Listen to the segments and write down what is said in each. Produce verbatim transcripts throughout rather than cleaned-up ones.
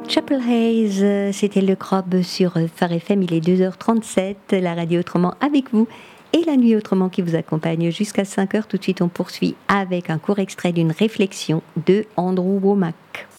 Chapel Hayes, euh, c'était le Crob sur Phare F M, il est deux heures trente-sept, la radio autrement avec vous et la nuit autrement qui vous accompagne jusqu'à cinq heures. Tout de suite on poursuit avec un court extrait d'une réflexion de Andrew Wommack.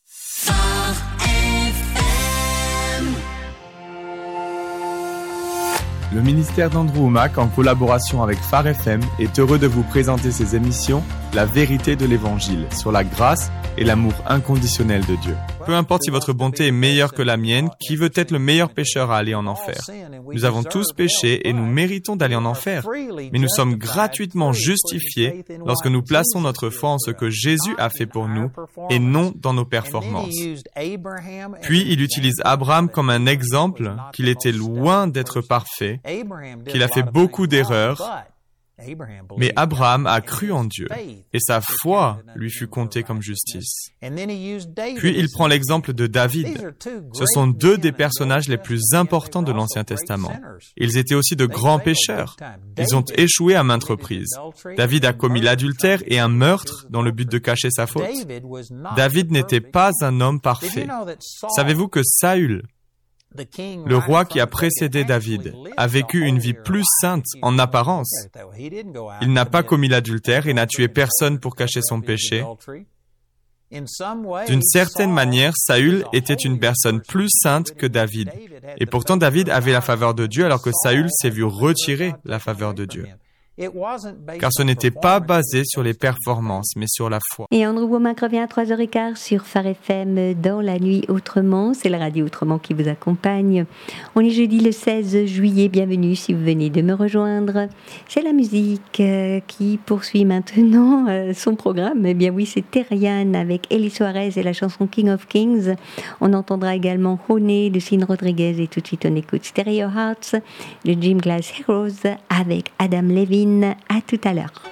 Le ministère d'Andrew Wommack, en collaboration avec Phare F M, est heureux de vous présenter ses émissions « La vérité de l'Évangile » sur la grâce et l'amour inconditionnel de Dieu. Peu importe si votre bonté est meilleure que la mienne, qui veut être le meilleur pécheur à aller en enfer? Nous avons tous péché et nous méritons d'aller en enfer. Mais nous sommes gratuitement justifiés lorsque nous plaçons notre foi en ce que Jésus a fait pour nous et non dans nos performances. Puis il utilise Abraham comme un exemple qu'il était loin d'être parfait, qu'il a fait beaucoup d'erreurs, mais Abraham a cru en Dieu et sa foi lui fut comptée comme justice. Puis il prend l'exemple de David. Ce sont deux des personnages les plus importants de l'Ancien Testament. Ils étaient aussi de grands pécheurs. Ils ont échoué à maintes reprises. David a commis l'adultère et un meurtre dans le but de cacher sa faute. David n'était pas un homme parfait. Savez-vous que Saül, le roi qui a précédé David, a vécu une vie plus sainte en apparence? Il n'a pas commis l'adultère et n'a tué personne pour cacher son péché. D'une certaine manière, Saül était une personne plus sainte que David. Et pourtant, David avait la faveur de Dieu alors que Saül s'est vu retirer la faveur de Dieu. Car ce n'était pas basé sur les performances, mais sur la foi. Et Andrew Wommack revient à trois heures quinze sur Phare F M dans la nuit autrement. C'est la radio autrement qui vous accompagne. On est jeudi le seize juillet. Bienvenue si vous venez de me rejoindre. C'est la musique euh, qui poursuit maintenant euh, son programme. Eh bien oui, c'est Terrian avec Elie Suarez et la chanson King of Kings. On entendra également Honé de Sin Rodriguez et tout de suite on écoute Stereo Hearts de Gym Glass Heroes avec Adam Levine. À tout à l'heure.